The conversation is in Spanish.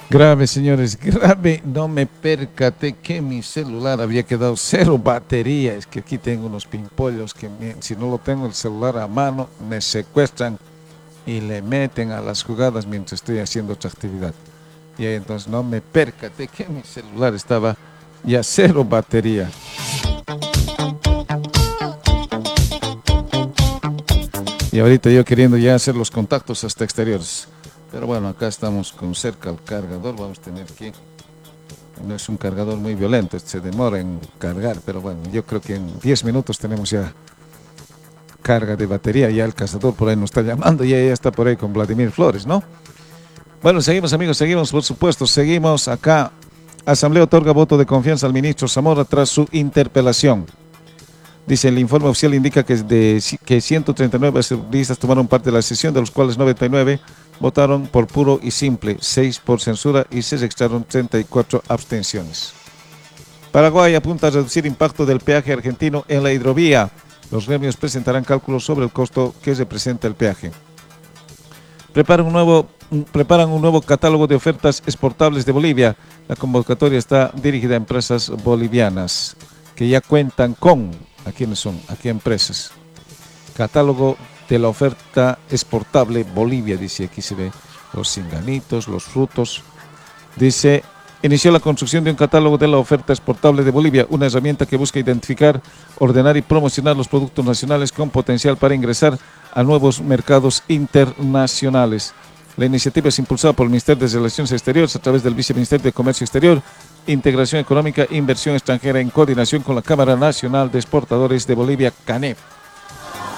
Grave, señores, grave. No me percaté que mi celular había quedado cero batería. Es que aquí tengo unos pimpollos que si no lo tengo el celular a mano, me secuestran y le meten a las jugadas mientras estoy haciendo otra actividad. Y ahí entonces no me percaté que mi celular estaba ya cero batería. Y ahorita yo queriendo ya hacer los contactos hasta exteriores. Pero bueno, acá estamos con cerca al cargador. Vamos a tener aquí. No es un cargador muy violento, se demora en cargar, pero bueno, yo creo que en 10 minutos tenemos ya carga de batería. Ya el cazador por ahí nos está llamando y ya está por ahí con Vladimir Flores, ¿no? Bueno, seguimos amigos, seguimos por supuesto, seguimos acá. Asamblea otorga voto de confianza al ministro Zamora tras su interpelación. Dice, el informe oficial indica que 139 asambleístas tomaron parte de la sesión, de los cuales 99 votaron por puro y simple, 6 por censura y se registraron 34 abstenciones. Paraguay apunta a reducir impacto del peaje argentino en la hidrovía. Los gremios presentarán cálculos sobre el costo que representa el peaje. Preparan un nuevo catálogo de ofertas exportables de Bolivia. La convocatoria está dirigida a empresas bolivianas que ya cuentan con... ¿A quiénes son? ¿A qué empresas? Catálogo de la oferta exportable Bolivia, dice, aquí se ve los cinganitos, los frutos. Dice, inició la construcción de un catálogo de la oferta exportable de Bolivia, una herramienta que busca identificar, ordenar y promocionar los productos nacionales con potencial para ingresar a nuevos mercados internacionales. La iniciativa es impulsada por el Ministerio de Relaciones Exteriores a través del Viceministerio de Comercio Exterior, Integración Económica e Inversión Extranjera en coordinación con la Cámara Nacional de Exportadores de Bolivia, CANEP.